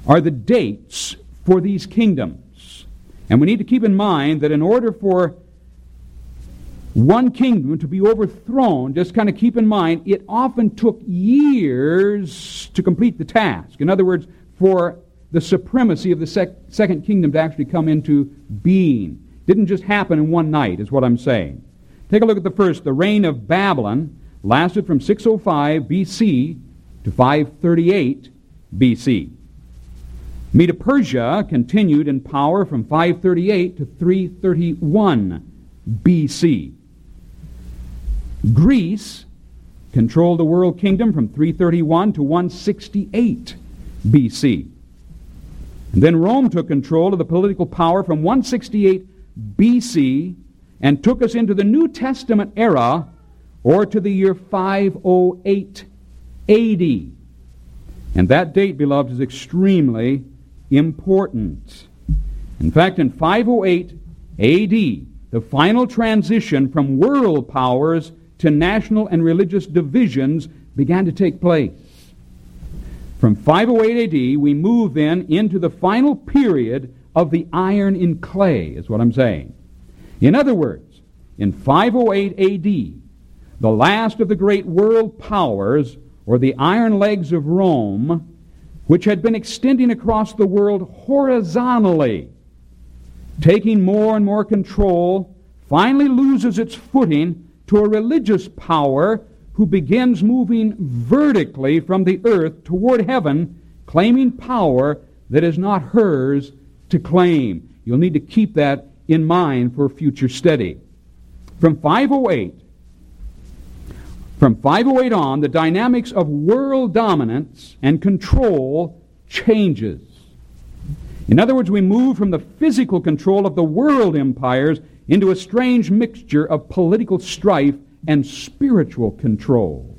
are the dates for these kingdoms. And we need to keep in mind that in order for one kingdom to be overthrown, just kind of keep in mind, it often took years to complete the task. In other words, for the supremacy of the second kingdom to actually come into being. It didn't just happen in one night, is what I'm saying. Take a look at the first. The reign of Babylon lasted from 605 BC to 538 BC. Medo-Persia continued in power from 538 to 331 BC. Greece controlled the world kingdom from 331 to 168 BC. And then Rome took control of the political power from 168 BC and took us into the New Testament era, or to the year 508 AD. And that date, beloved, is extremely important. In fact, in 508 AD, the final transition from world powers to national and religious divisions began to take place. From 508 AD, we move then into the final period of the iron in clay, is what I'm saying. In other words, in 508 AD, the last of the great world powers, or the iron legs of Rome, which had been extending across the world horizontally, taking more and more control, finally loses its footing to a religious power who begins moving vertically from the earth toward heaven, claiming power that is not hers to claim. You'll need to keep that in mind for future study. From 508 on, the dynamics of world dominance and control changes. In other words, we move from the physical control of the world empires into a strange mixture of political strife and spiritual control.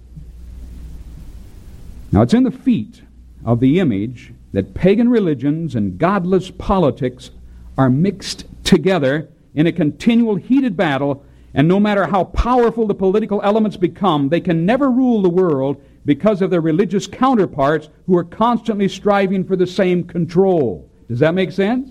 Now, it's in the feet of the image that pagan religions and godless politics are mixed together in a continual heated battle, and no matter how powerful the political elements become, they can never rule the world because of their religious counterparts who are constantly striving for the same control. Does that make sense?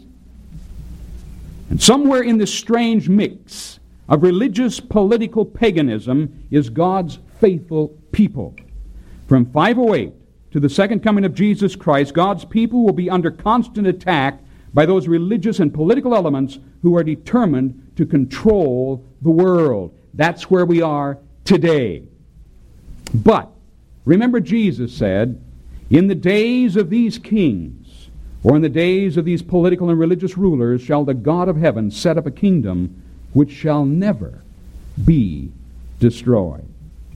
And somewhere in this strange mix of religious political paganism is God's faithful people. From 508 to the second coming of Jesus Christ, God's people will be under constant attack by those religious and political elements who are determined to control the world. That's where we are today. But remember, Jesus said, in the days of these kings, or in the days of these political and religious rulers, shall the God of heaven set up a kingdom which shall never be destroyed.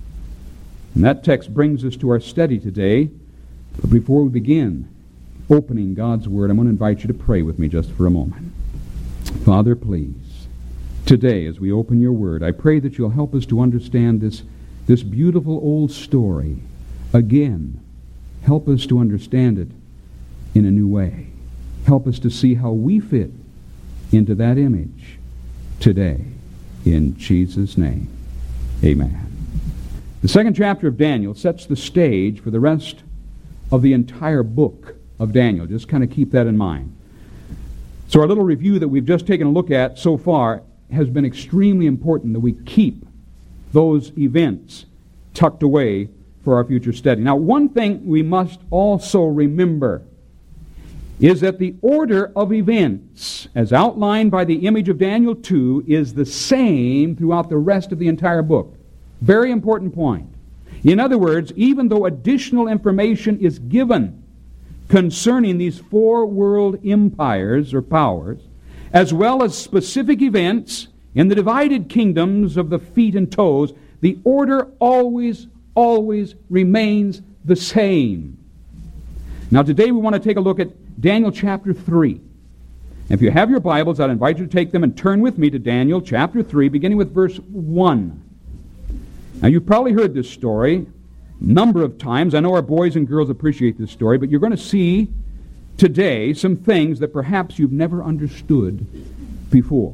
And that text brings us to our study today. But before we begin opening God's Word, I'm going to invite you to pray with me just for a moment. Father, please, today as we open your Word, I pray that you'll help us to understand this beautiful old story. Again, help us to understand it in a new way. Help us to see how we fit into that image today. In Jesus' name, amen. The second chapter of Daniel sets the stage for the rest of the entire book of Daniel. Just kind of keep that in mind. So our little review that we've just taken a look at so far has been extremely important that we keep those events tucked away for our future study. Now, one thing we must also remember is that the order of events, as outlined by the image of Daniel 2, is the same throughout the rest of the entire book. Very important point. In other words, even though additional information is given concerning these four world empires or powers, as well as specific events in the divided kingdoms of the feet and toes, the order always remains the same. Now today we want to take a look at Daniel chapter 3. If you have your Bibles, I'd invite you to take them and turn with me to Daniel chapter 3, beginning with verse 1. Now you've probably heard this story a number of times. I know our boys and girls appreciate this story, but you're going to see today some things that perhaps you've never understood before.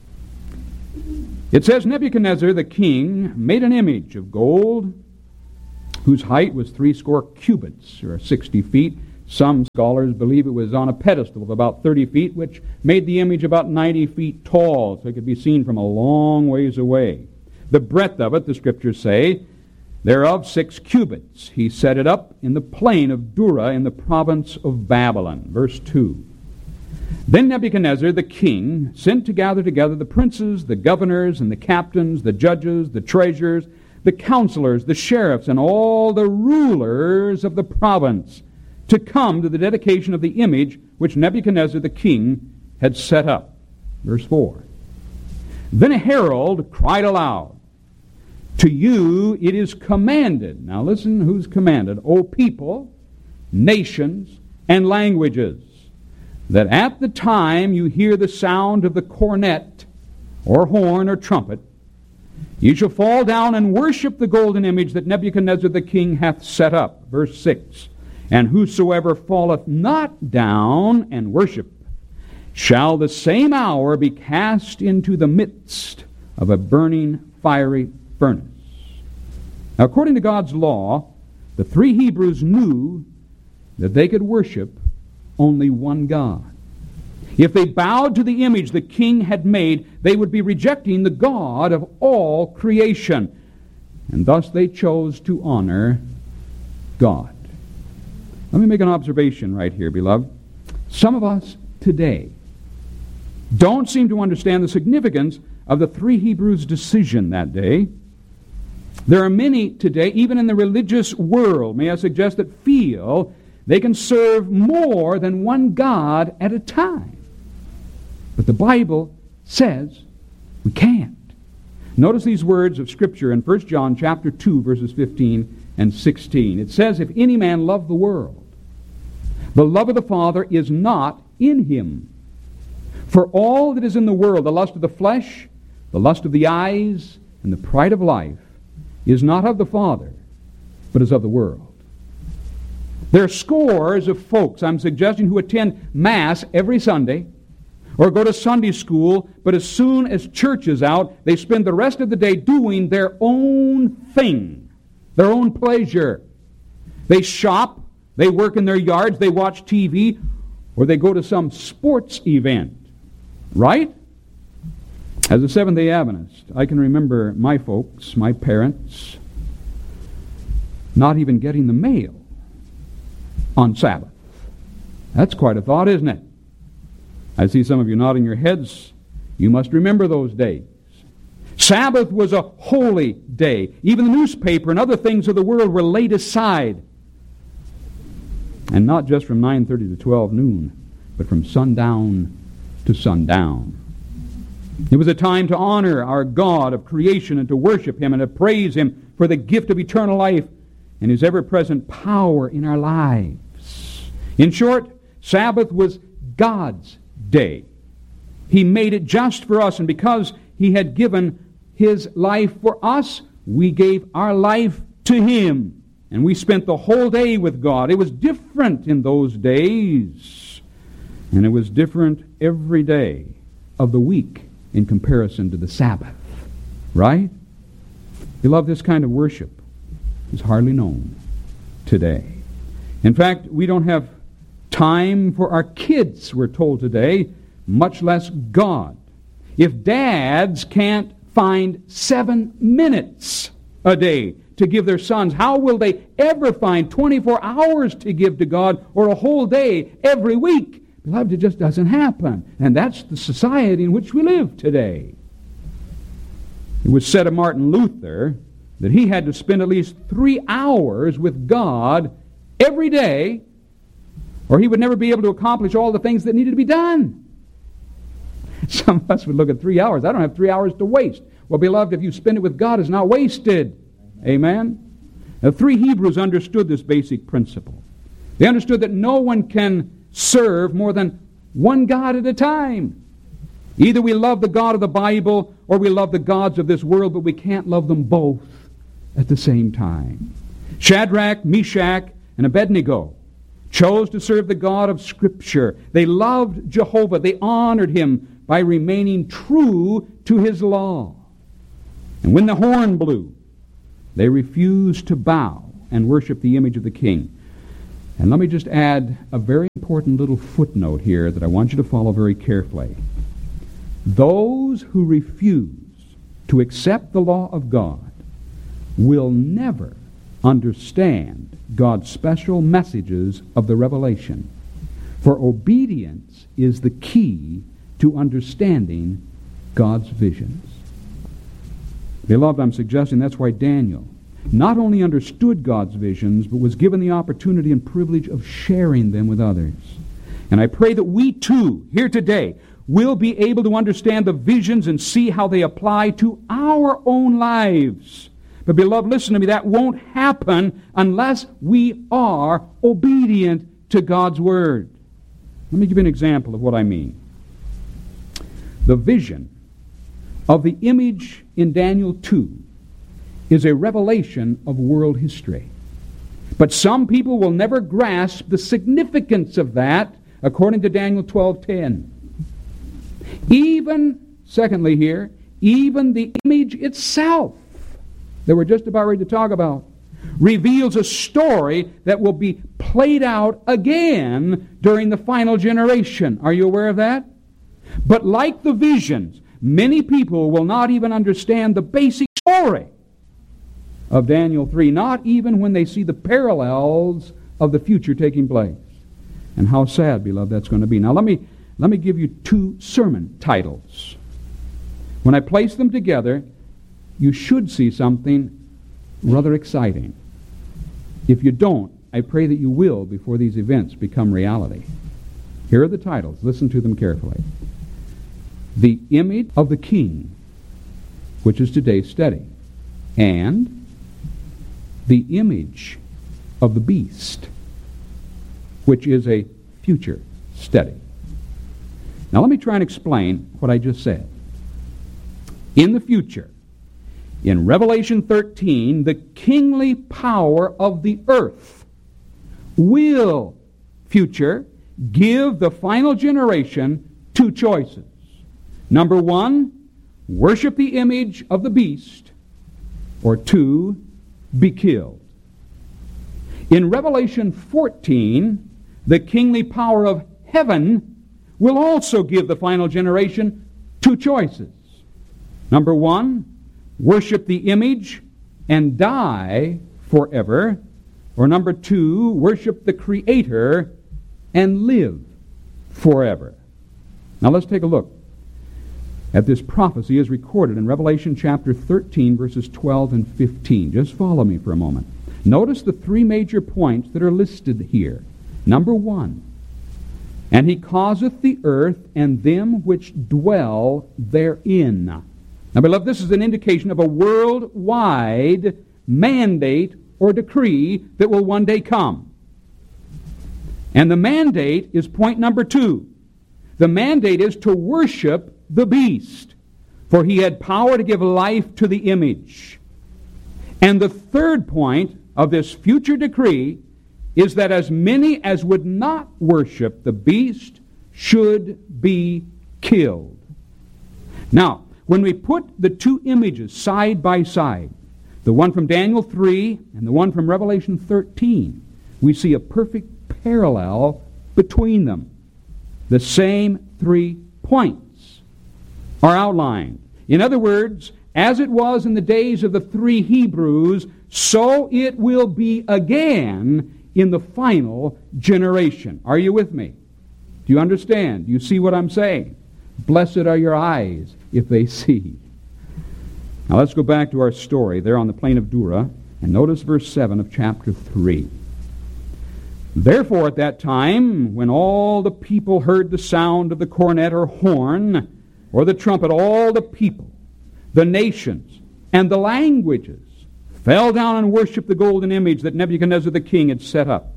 It says, Nebuchadnezzar the king made an image of gold whose height was 80 cubits, or 60 feet, Some scholars believe it was on a pedestal of about 30 feet, which made the image about 90 feet tall, so it could be seen from a long ways away. The breadth of it, the Scriptures say, thereof 6 cubits. He set it up in the plain of Dura in the province of Babylon. Verse 2. Then Nebuchadnezzar the king sent to gather together the princes, the governors, and the captains, the judges, the treasurers, the counselors, the sheriffs, and all the rulers of the province to come to the dedication of the image which Nebuchadnezzar the king had set up. Verse 4. Then a herald cried aloud, to you it is commanded. Now listen who's commanded. O people, nations, and languages, that at the time you hear the sound of the cornet, or horn, or trumpet, ye shall fall down and worship the golden image that Nebuchadnezzar the king hath set up. Verse 6. And whosoever falleth not down and worship shall the same hour be cast into the midst of a burning fiery furnace. Now, according to God's law, the 3 Hebrews knew that they could worship only one God. If they bowed to the image the king had made, they would be rejecting the God of all creation. And thus they chose to honor God. Let me make an observation right here, beloved. Some of us today don't seem to understand the significance of the 3 Hebrews' decision that day. There are many today, even in the religious world, may I suggest, that feel they can serve more than one God at a time. But the Bible says we can't. Notice these words of Scripture in 1 John chapter 2, verses 15 and 16. It says, if any man love the world, the love of the Father is not in him. For all that is in the world, the lust of the flesh, the lust of the eyes, and the pride of life, is not of the Father, but is of the world. There are scores of folks, I'm suggesting, who attend Mass every Sunday, or go to Sunday school, but as soon as church is out, they spend the rest of the day doing their own thing, their own pleasure. They shop, they work in their yards, they watch TV, or they go to some sports event. Right? As a Seventh-day Adventist, I can remember my folks, my parents, not even getting the mail on Sabbath. That's quite a thought, isn't it? I see some of you nodding your heads. You must remember those days. Sabbath was a holy day. Even the newspaper and other things of the world were laid aside. And not just from 9:30 to 12 noon, but from sundown to sundown. It was a time to honor our God of creation and to worship Him and to praise Him for the gift of eternal life and His ever-present power in our lives. In short, Sabbath was God's day. He made it just for us, and because He had given His life for us, we gave our life to Him, and we spent the whole day with God. It was different in those days, and it was different every day of the week in comparison to the Sabbath. Right? Beloved, this kind of worship is hardly known today. In fact, we don't have time for our kids, we're told today, much less God. If dads can't find 7 minutes a day to give their sons, how will they ever find 24 hours to give to God, or a whole day every week? Beloved, it just doesn't happen. And that's the society in which we live today. It was said of Martin Luther that he had to spend at least 3 hours with God every day, or he would never be able to accomplish all the things that needed to be done. Some of us would look at 3 hours. I don't have 3 hours to waste. Well, beloved, if you spend it with God, it's not wasted. Amen? The 3 Hebrews understood this basic principle. They understood that no one can serve more than one God at a time. Either we love the God of the Bible or we love the gods of this world, but we can't love them both at the same time. Shadrach, Meshach, and Abednego chose to serve the God of Scripture. They loved Jehovah. They honored Him by remaining true to His law. And when the horn blew, they refused to bow and worship the image of the king. And let me just add a very important little footnote here that I want you to follow very carefully. Those who refuse to accept the law of God will never understand God's special messages of the revelation. For obedience is the key to understanding God's visions. Beloved, I'm suggesting that's why Daniel not only understood God's visions, but was given the opportunity and privilege of sharing them with others. And I pray that we too, here today, will be able to understand the visions and see how they apply to our own lives. But beloved, listen to me, that won't happen unless we are obedient to God's Word. Let me give you an example of what I mean. The vision of the image in Daniel 2 is a revelation of world history. But some people will never grasp the significance of that, according to Daniel 12:10. Secondly here, even the image itself that we're just about ready to talk about reveals a story that will be played out again during the final generation. Are you aware of that? But like the visions, many people will not even understand the basic story of Daniel 3, not even when they see the parallels of the future taking place. And how sad, beloved, that's going to be. Now let me give you two sermon titles. When I place them together, you should see something rather exciting. If you don't, I pray that you will before these events become reality. Here are the titles. Listen to them carefully. The Image of the King, which is today's study, and the Image of the Beast, which is a future study. Now let me try and explain what I just said. In the future, in Revelation 13, the kingly power of the earth will, future, give the final generation two choices. Number one, worship the image of the beast, or two, be killed. In Revelation 14, the kingly power of heaven will also give the final generation two choices. Number one, worship the image and die forever. Or number two, worship the Creator and live forever. Now let's take a look at this prophecy as recorded in Revelation chapter 13, verses 12 and 15. Just follow me for a moment. Notice the three major points that are listed here. Number one, and he causeth the earth and them which dwell therein. Now, beloved, this is an indication of a worldwide mandate or decree that will one day come. And the mandate is point number two. The mandate is to worship the beast, for he had power to give life to the image. And the third point of this future decree is that as many as would not worship the beast should be killed. Now, when we put the two images side by side, the one from Daniel 3 and the one from Revelation 13, we see a perfect parallel between them. The same 3 points are outlined. In other words, as it was in the days of the 3 Hebrews, so it will be again in the final generation. Are you with me? Do you understand? Do you see what I'm saying? Blessed are your eyes if they see. Now let's go back to our story there on the plain of Dura, and notice verse 7 of chapter 3. Therefore at that time, when all the people heard the sound of the cornet or horn, or the trumpet, all the people, the nations, and the languages fell down and worshipped the golden image that Nebuchadnezzar the king had set up.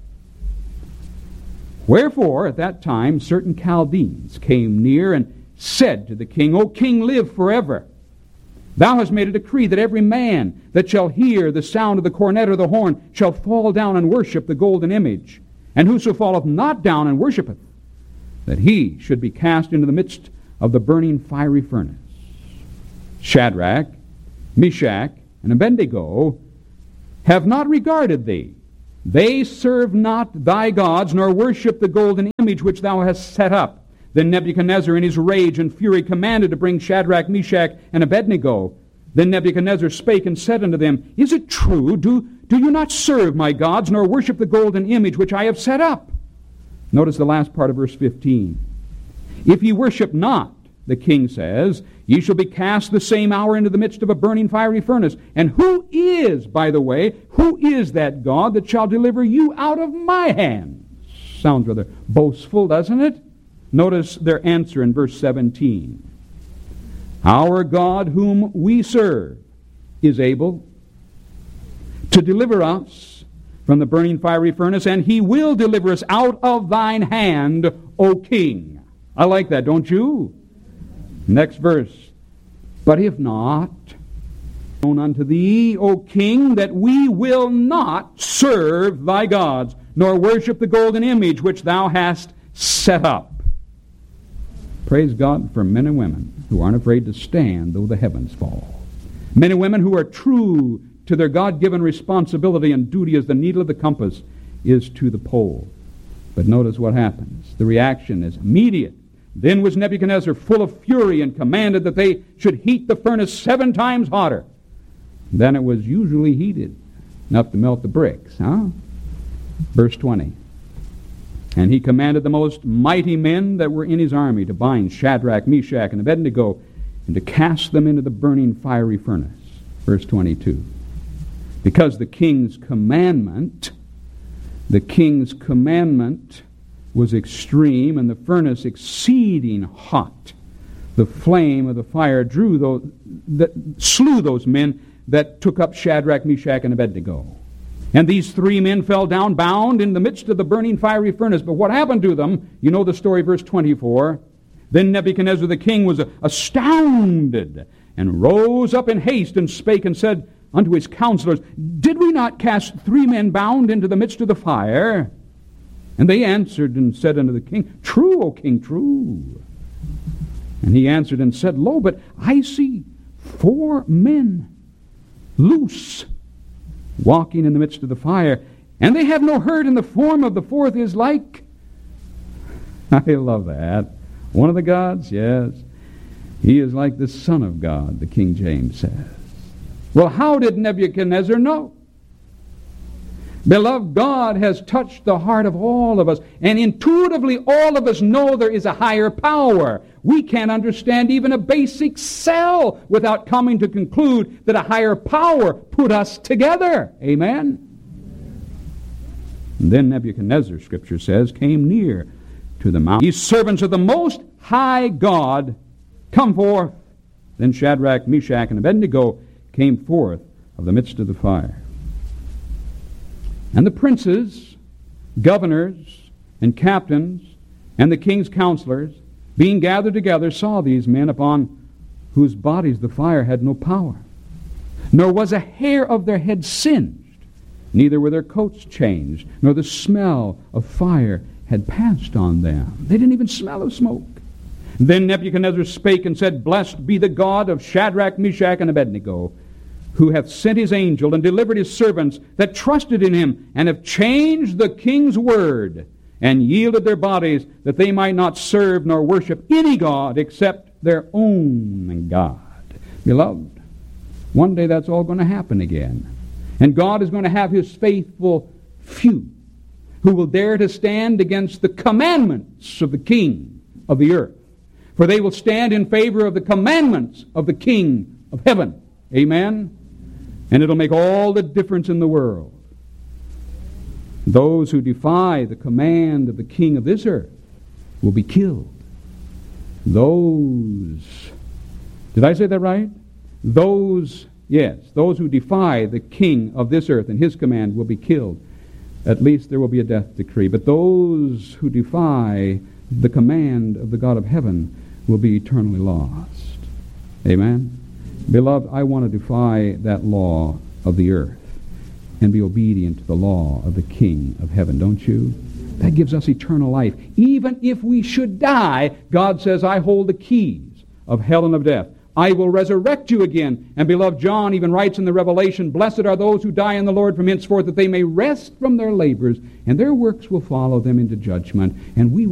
Wherefore, at that time, certain Chaldeans came near and said to the king, O king, live forever. Thou hast made a decree that every man that shall hear the sound of the cornet or the horn shall fall down and worship the golden image. And whoso falleth not down and worshipeth, that he should be cast into the midst of the burning fiery furnace. Shadrach, Meshach, and Abednego have not regarded thee, They serve not thy gods, nor worship the golden image which thou hast set up. Then Nebuchadnezzar in his rage and fury commanded to bring Shadrach, Meshach, and Abednego. Then Nebuchadnezzar spake and said unto them, Is it true? Do you not serve my gods, nor worship the golden image which I have set up? Notice the last part of verse 15. If ye worship not, the king says, ye shall be cast the same hour into the midst of a burning fiery furnace. And who is, by the way, who is that God that shall deliver you out of my hand? Sounds rather boastful, doesn't it? Notice their answer in verse 17. Our God whom we serve is able to deliver us from the burning fiery furnace, and he will deliver us out of thine hand, O king. I like that, don't you? Next verse. But if not, known unto thee, O king, that we will not serve thy gods, nor worship the golden image which thou hast set up. Praise God for men and women who aren't afraid to stand though the heavens fall. Men and women who are true to their God-given responsibility and duty as the needle of the compass is to the pole. But notice what happens. The reaction is immediate. Then was Nebuchadnezzar full of fury and commanded that they should heat the furnace 7 times hotter than it was usually heated, enough to melt the bricks. Verse 20. And he commanded the most mighty men that were in his army to bind Shadrach, Meshach, and Abednego, and to cast them into the burning fiery furnace. Verse 22. Because the king's commandment was extreme, and the furnace exceeding hot, the flame of the fire slew those men that took up Shadrach, Meshach, and Abednego. And these 3 men fell down bound in the midst of the burning fiery furnace. But what happened to them? You know the story, verse 24. Then Nebuchadnezzar the king was astounded, and rose up in haste, and spake and said unto his counselors, Did we not cast 3 men bound into the midst of the fire? And they answered and said unto the king, True, O king, true. And he answered and said, Lo, but I see 4 men loose, walking in the midst of the fire, and they have no hurt, and the form of the 4th is like... I love that. One of the gods? Yes. He is like the Son of God, the King James says. Well, how did Nebuchadnezzar know? Beloved, God has touched the heart of all of us, and intuitively all of us know there is a higher power. We can't understand even a basic cell without coming to conclude that a higher power put us together. Amen? And then Nebuchadnezzar, Scripture says, came near to the mountain. Ye servants of the Most High God, come forth. Then Shadrach, Meshach, and Abednego came forth of the midst of the fire. And the princes, governors, and captains, and the king's counselors, being gathered together, saw these men upon whose bodies the fire had no power, nor was a hair of their head singed, neither were their coats changed, nor the smell of fire had passed on them. They didn't even smell of smoke. Then Nebuchadnezzar spake and said, Blessed be the God of Shadrach, Meshach, and Abednego, who hath sent his angel and delivered his servants that trusted in him, and have changed the king's word, and yielded their bodies, that they might not serve nor worship any god except their own God. Beloved, one day that's all going to happen again. And God is going to have his faithful few who will dare to stand against the commandments of the king of the earth. For they will stand in favor of the commandments of the King of heaven. Amen? And it'll make all the difference in the world. Those who defy the command of the king of this earth will be killed. Those, did I say that right? Those who defy the king of this earth and his command will be killed. At least there will be a death decree. But those who defy the command of the God of heaven will be eternally lost. Amen? Beloved, I want to defy that law of the earth and be obedient to the law of the King of heaven, don't you? That gives us eternal life. Even if we should die, God says, I hold the keys of hell and of death. I will resurrect you again. And beloved, John even writes in the Revelation, blessed are those who die in the Lord from henceforth, that they may rest from their labors, and their works will follow them into judgment. And we